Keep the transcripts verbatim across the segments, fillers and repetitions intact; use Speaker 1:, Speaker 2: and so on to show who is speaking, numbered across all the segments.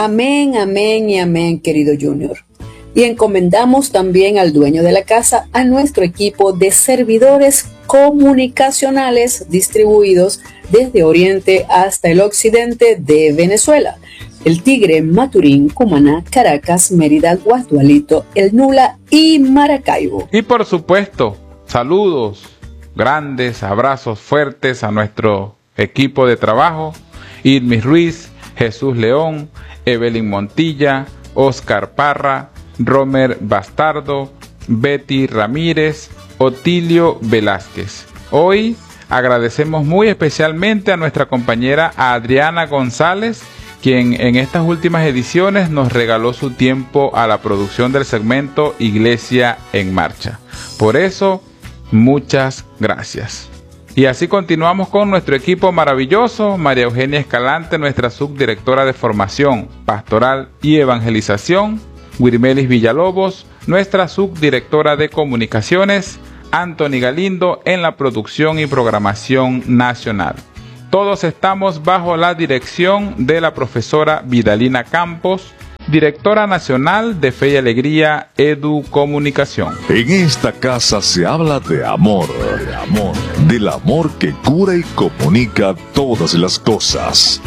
Speaker 1: Amén, amén y amén, querido Junior. Y encomendamos también al dueño de la casa, a nuestro equipo de servidores comunicacionales distribuidos desde Oriente hasta el occidente de Venezuela. El Tigre, Maturín, Cumaná, Caracas, Mérida, Guasdualito, El Nula y Maracaibo.
Speaker 2: Y por supuesto, saludos, grandes abrazos fuertes a nuestro equipo de trabajo, Irmis Ruiz, Jesús León, Evelyn Montilla, Oscar Parra, Romer Bastardo, Betty Ramírez, Otilio Velázquez. Hoy agradecemos muy especialmente a nuestra compañera Adriana González, quien en estas últimas ediciones nos regaló su tiempo a la producción del segmento Iglesia en Marcha. Por eso, muchas gracias. Y así continuamos con nuestro equipo maravilloso: María Eugenia Escalante, nuestra subdirectora de Formación Pastoral y Evangelización; Wirimelis Villalobos, nuestra subdirectora de Comunicaciones; Anthony Galindo en la producción y programación nacional. Todos estamos bajo la dirección de la profesora Vidalina Campos, directora nacional de Fe y Alegría Edu Comunicación.
Speaker 3: En esta casa se habla de amor, de amor, del amor que cura y comunica todas las cosas.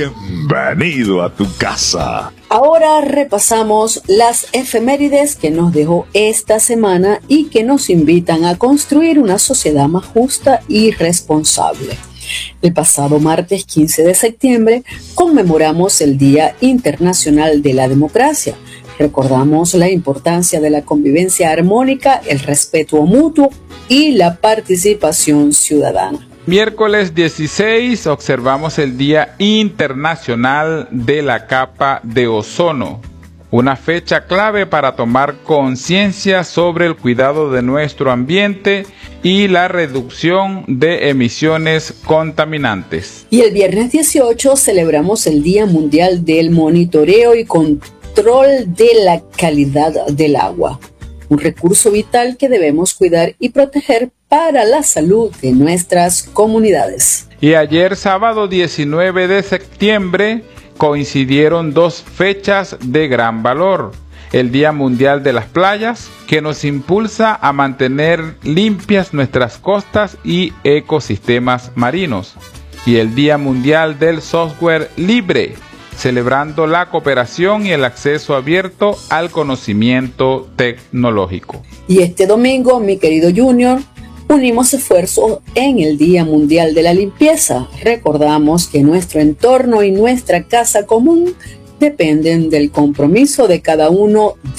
Speaker 3: Bienvenido a tu casa.
Speaker 1: Ahora repasamos las efemérides que nos dejó esta semana y que nos invitan a construir una sociedad más justa y responsable. El pasado martes quince de septiembre conmemoramos el Día Internacional de la Democracia. Recordamos la importancia de la convivencia armónica, el respeto mutuo y la participación ciudadana.
Speaker 2: Miércoles dieciséis observamos el Día Internacional de la Capa de Ozono, una fecha clave para tomar conciencia sobre el cuidado de nuestro ambiente y la reducción de emisiones contaminantes.
Speaker 1: Y el viernes dieciocho celebramos el Día Mundial del Monitoreo y Control de la Calidad del Agua, un recurso vital que debemos cuidar y proteger para la salud de nuestras comunidades.
Speaker 2: Y ayer, sábado diecinueve de septiembre, coincidieron dos fechas de gran valor: el Día Mundial de las Playas, que nos impulsa a mantener limpias nuestras costas y ecosistemas marinos, y el Día Mundial del Software Libre, celebrando la cooperación y el acceso abierto al conocimiento tecnológico.
Speaker 1: Y este domingo, mi querido Junior, unimos esfuerzos en el Día Mundial de la Limpieza. Recordamos que nuestro entorno y nuestra casa común dependen del compromiso de cada uno